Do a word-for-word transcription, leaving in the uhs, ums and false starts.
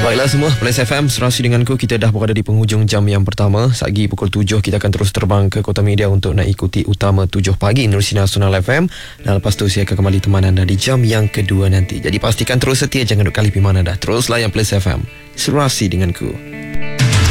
Baiklah semua, Plus F M serasi denganku. Kita dah berada di penghujung jam yang pertama. Sagi pukul tujuh kita akan terus terbang ke Kota Media untuk nak ikuti Utama tujuh pagi Nerusi Nasional F M. Dan lepas tu saya akan kembali teman anda di jam yang kedua nanti. Jadi pastikan terus setia, jangan duk kali pergi mana dah. Terus layan Plus F M serasi denganku.